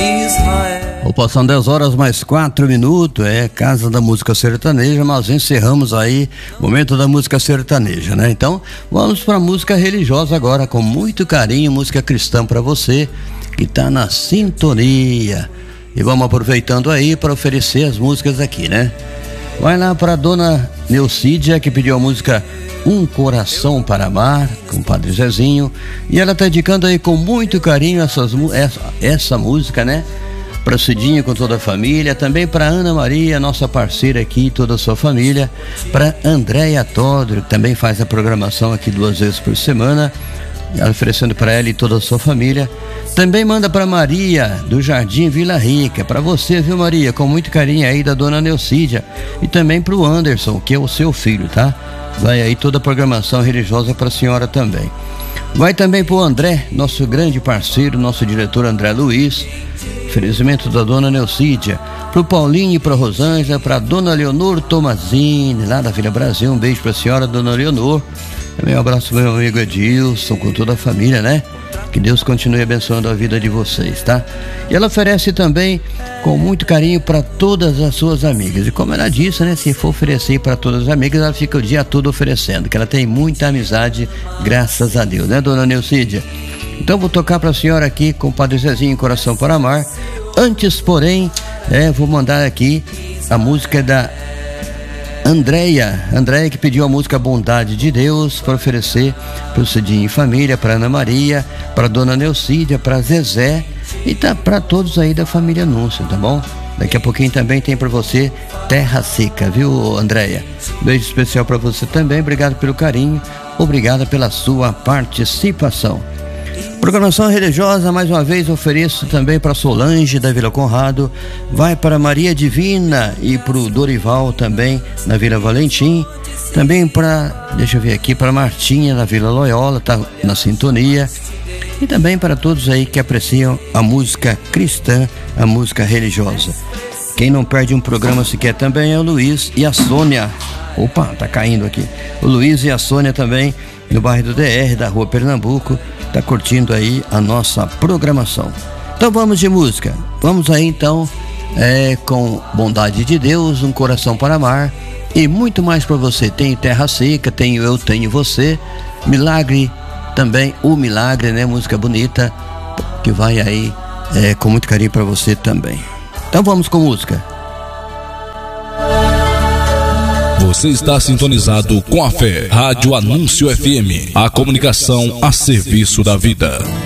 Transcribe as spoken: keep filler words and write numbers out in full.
Opa, são dez horas mais quatro minutos, é Casa da Música Sertaneja, mas encerramos aí o momento da música sertaneja, né? Então, vamos para a música religiosa agora, com muito carinho, música cristã para você que tá na sintonia. E vamos aproveitando aí para oferecer as músicas aqui, né? Vai lá para a dona Neucídia, que pediu a música Um Coração para Amar, com o Padre Zezinho, e ela tá dedicando aí com muito carinho essas, essa, essa música, né? Para Cidinho com toda a família, também para Ana Maria, nossa parceira aqui, toda a sua família, para Andréia Todro, que também faz a programação aqui duas vezes por semana, oferecendo para ela e toda a sua família. Também manda para Maria, do Jardim Vila Rica, para você, viu, Maria, com muito carinho aí da dona Neucídia, e também para o Anderson, que é o seu filho, tá? Vai aí toda a programação religiosa para a senhora também. Vai também para o André, nosso grande parceiro, nosso diretor André Luiz, oferecimento da dona Neucídia. Para o Paulinho e para a Rosângela, para a dona Leonor Tomazini, lá da Vila Brasil, um beijo para a senhora, dona Leonor. Também um abraço para meu amigo Edilson, com toda a família, né? Que Deus continue abençoando a vida de vocês, tá? E ela oferece também com muito carinho para todas as suas amigas. E como ela disse, né? Se for oferecer para todas as amigas, ela fica o dia todo oferecendo, que ela tem muita amizade, graças a Deus, né, dona Neucídia? Então vou tocar para a senhora aqui com o Padre Zezinho, Coração para Amar. Antes, porém, é, vou mandar aqui a música da Andréia, Andréia que pediu a música Bondade de Deus para oferecer para o Cidinho e família, para Ana Maria, para Dona Neucídia, para Zezé e tá para todos aí da família Núncia, tá bom? Daqui a pouquinho também tem para você Terra Seca, viu, Andréia? Beijo especial para você também, obrigado pelo carinho, obrigada pela sua participação. Programação religiosa, mais uma vez ofereço também para Solange da Vila Conrado, vai para Maria Divina e para o Dorival também na Vila Valentim, também para, deixa eu ver aqui, para Martinha na Vila Loyola, tá na sintonia, e também para todos aí que apreciam a música cristã, a música religiosa. Quem não perde um programa sequer também é o Luiz e a Sônia. Opa, tá caindo aqui. O Luiz e a Sônia também no bairro do D R, da Rua Pernambuco, tá curtindo aí a nossa programação. Então vamos de música. Vamos aí então é, com Bondade de Deus, Um Coração para Amar e muito mais para você. Tem Terra Seca, tenho Eu Tenho Você, Milagre também, O Milagre, né? Música bonita que vai aí é, com muito carinho para você também. Então vamos com música. Você está sintonizado com a Fé, Rádio Anúncio F M, a comunicação a serviço da vida.